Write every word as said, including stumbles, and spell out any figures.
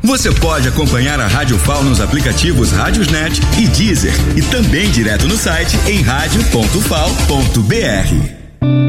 Você pode acompanhar a Rádio F A U nos aplicativos Rádiosnet e Deezer e também direto no site em rádio ponto fal ponto br.